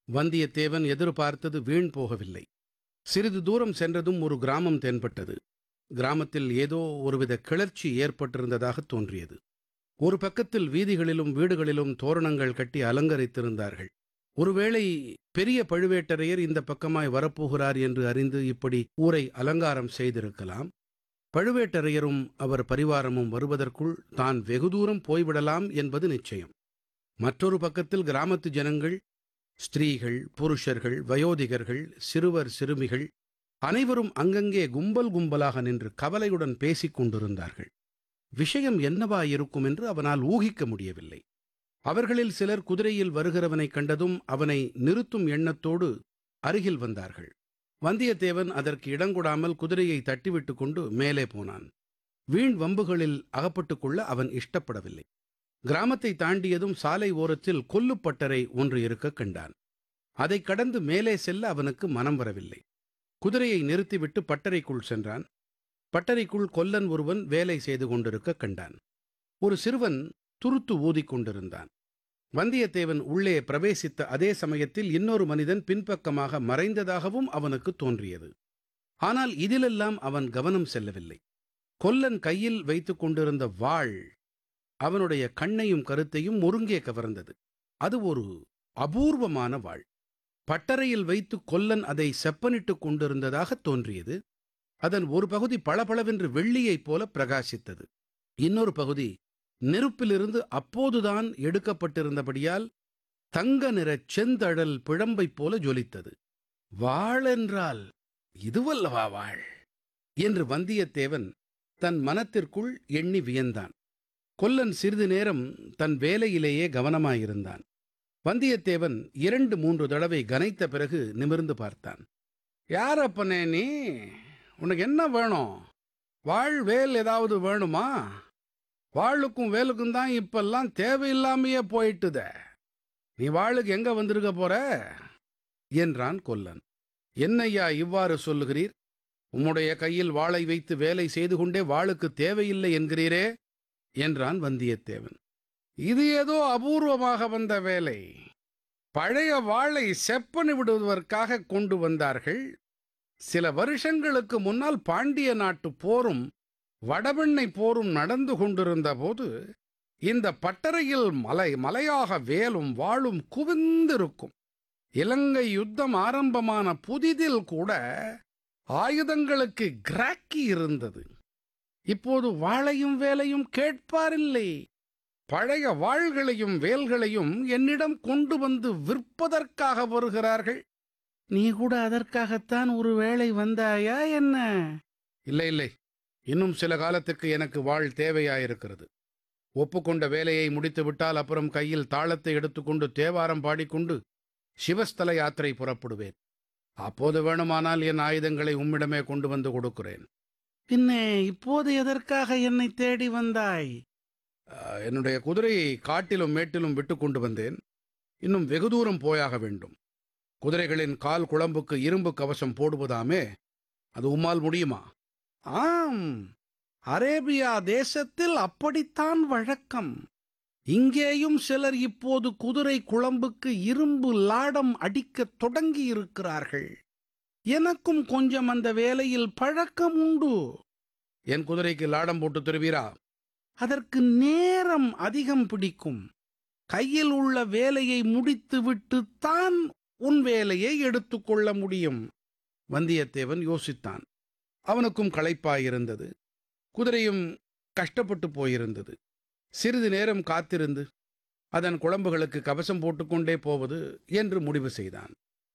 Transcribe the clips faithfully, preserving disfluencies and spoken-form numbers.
வந்தியத்தேவன் எதிர்பார்த்தது வீண் போகவில்லை. சிறிது தூரம் சென்றதும் ஒரு கிராமம் தென்பட்டது. கிராமத்தில் ஏதோ ஒருவித கிளர்ச்சி ஏற்பட்டிருந்ததாகத் தோன்றியது. ஒரு பக்கத்தில் வீதிகளிலும் வீடுகளிலும் தோரணங்கள் கட்டி அலங்கரித்திருந்தார்கள். ஒருவேளை பெரிய பழுவேட்டரையர் இந்த பக்கமாய் வரப்போகிறார் என்று அறிந்து இப்படி ஊரை அலங்காரம் செய்திருக்கலாம். பழுவேட்டரையரும் அவர் பரிவாரமும் வருவதற்குள் தான் வெகு தூரம் போய்விடலாம் என்பது நிச்சயம். மற்றொரு பக்கத்தில் கிராமத்து ஜனங்கள், ஸ்திரீகள், புருஷர்கள், வயோதிகர்கள், சிறுவர் சிறுமிகள் அனைவரும் அங்கங்கே கும்பல் கும்பலாக நின்று கவலையுடன் பேசிக் கொண்டிருந்தார்கள். விஷயம் என்னவாயிருக்கும் என்று அவனால் ஊகிக்க முடியவில்லை. அவர்களில் சிலர் குதிரையில் வருகிறவனைக் கண்டதும் அவனை நிறுத்தும் எண்ணத்தோடு அருகில் வந்தார்கள். வந்தியத்தேவன் அதற்கு இடங்கொடாமல் குதிரையை தட்டிவிட்டு கொண்டு மேலே போனான். வீண் வம்புகளில் அகப்பட்டுக் கொள்ள அவன் இஷ்டப்படவில்லை. கிராமத்தை தாண்டியதும் சாலை ஓரத்தில் கொல்லுப்பட்டறை ஒன்று இருக்க கண்டான். அதைக் கடந்து மேலே செல்ல அவனுக்கு மனம் வரவில்லை. குதிரையை நிறுத்திவிட்டு பட்டறைக்குள் சென்றான். பட்டறைக்குள் கொல்லன் ஒருவன் வேலை செய்து கொண்டிருக்க கண்டான். ஒரு சிறுவன் துருத்து ஊதிக் கொண்டிருந்தான். வந்தியத்தேவன் உள்ளே பிரவேசித்த அதே சமயத்தில் இன்னொரு மனிதன் பின்பக்கமாக மறைந்ததாகவும் அவனுக்கு தோன்றியது. ஆனால் இதிலெல்லாம் அவன் கவனம் செல்லவில்லை. கொல்லன் கையில் வைத்துக் கொண்டிருந்த வாள் அவனுடைய கண்ணையும் கருத்தையும் ஒருங்கே கவர்ந்தது. அது ஒரு அபூர்வமான வாள். பட்டறையில் வைத்து கொல்லன் அதை செப்பனிட்டுக் கொண்டிருந்ததாக தோன்றியது. அதன் ஒரு பகுதி பளபளவென்று வெள்ளியைப் போல பிரகாசித்தது. இன்னொரு பகுதி நெருப்பிலிருந்து அப்போதுதான் எடுக்கப்பட்டிருந்தபடியால் தங்க நிறச் செந்தழல் பிழம்பைப் போல ஜொலித்தது. வாள் என்றால் இதுவல்லவா வாள் என்று வந்தியத்தேவன் தன் மனத்திற்குள் எண்ணி வியந்தான். கொல்லன் சிறிது நேரம் தன் வேலையிலேயே கவனமாயிருந்தான். வந்தியத்தேவன் இரண்டு மூன்று தடவை கனைத்த பிறகு நிமிர்ந்து பார்த்தான். யார் அப்பனே நீ? உனக்கு என்ன வேணும்? வாழ் வேல் ஏதாவது வேணுமா? வாளுக்கும் வேலுக்கும் தான் இப்பெல்லாம் தேவையில்லாமையே போயிட்டுத. நீ வாளுக்கு எங்க வந்திருக்க போற என்றான் கொல்லன். என்னையா இவ்வாறு சொல்லுகிறீர்? உம்முடைய கையில் வாளை வைத்து வேலை செய்து கொண்டே வாளுக்கு தேவையில்லை என்கிறீரே என்றான் வந்தியத்தேவன். இது ஏதோ அபூர்வமாக வந்த வேலை. பழைய வாளை செப்பனி விடுவதற்காக கொண்டு வந்தார்கள். சில வருஷங்களுக்கு முன்னால் பாண்டிய நாட்டு போரும் வடபெண்ணை போரும் நடந்து கொண்டிருந்த போது இந்த பட்டறையில் மலை மலையாக வேலும் வாளும் குவிந்திருக்கும். இலங்கை யுத்தம் ஆரம்பமான புதிதில் கூட ஆயுதங்களுக்கு கிராக்கி இருந்தது. இப்போது வாளையும் வேலையும் கேட்பாரில்லை. பழைய வாள்களையும் வேல்களையும் என்னிடம் கொண்டு வந்து விற்பதற்காக வருகிறார்கள். நீ கூட அதற்காகத்தான் ஒரு வேளை வந்தாயா என்ன? இல்லை இல்லை, இன்னும் சில காலத்துக்கு எனக்கு வாள் தேவையாயிருக்கிறது. ஒப்புக்கொண்ட வேலையை முடித்துவிட்டால் அப்புறம் கையில் தாளத்தை எடுத்துக்கொண்டு தேவாரம் பாடிக்கொண்டு சிவஸ்தல யாத்திரை புறப்படுவேன். அப்போது வேணுமானால் என் ஆயுதங்களை உம்மிடமே கொண்டு வந்து கொடுக்கிறேன். பின்னே இப்போது எதற்காக என்னை தேடி வந்தாய்? என்னுடைய குதிரையை காட்டிலும் மேட்டிலும் விட்டு கொண்டு வந்தேன். இன்னும் வெகு தூரம் போயாக வேண்டும். குதிரைகளின் கால் குழம்புக்கு இரும்பு கவசம் போடுவதாமே, அது உம்மால் முடியுமா? ஆம், அரேபியா தேசத்தில் அப்படித்தான் வழக்கம். இங்கேயும் சிலர் இப்போது குதிரை குழம்புக்கு இரும்பு லாடம் அடிக்கத் தொடங்கி இருக்கிறார்கள். எனக்கும் கொஞ்சம் அந்த வேலையில் பழக்கம் உண்டு. என் குதிரைக்கு லாடம் போட்டு தருவீரா? அதற்கு நேரம் அதிகம் பிடிக்கும். கையில் உள்ள வேலையை முடித்துவிட்டுத்தான் உன் வேலையை எடுத்துக்கொள்ள முடியும். வந்தியத்தேவன் யோசித்தான். அவனுக்கும் களைப்பாயிருந்தது. குதிரையும் கஷ்டப்பட்டு போயிருந்தது. சிறிது நேரம் காத்திருந்து அதன் குழம்புகளுக்கு கவசம் போட்டுக்கொண்டே போவது என்று முடிவு செய்தான்.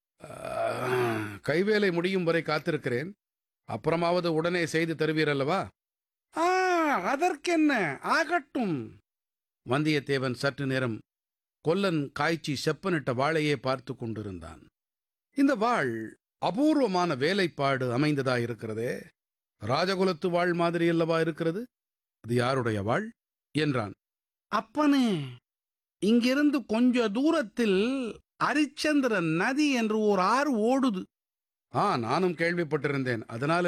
கைவேலை முடியும் வரை காத்திருக்கிறேன். அப்புறமாவது உடனே செய்து தருவீரல்லவா? ஆ, அதற்கென்ன, ஆகட்டும். வந்தியத்தேவன் சற்று நேரம் கொல்லன் காய்ச்சி செப்பனிட்ட வாளையே பார்த்து கொண்டிருந்தான். இந்த வாள் அபூர்வமான வேலைப்பாடு அமைந்ததாயிருக்கிறதே. ராஜகுலத்து வாள் மாதிரி அல்லவா இருக்கிறது? அது யாருடைய வாள் என்றான். அப்பனே, இங்கிருந்து கொஞ்ச தூரத்தில் அரிச்சந்திர நதி என்று ஓர் ஆறு ஓடுது. ஆ, நானும் கேள்விப்பட்டிருந்தேன். அதனால்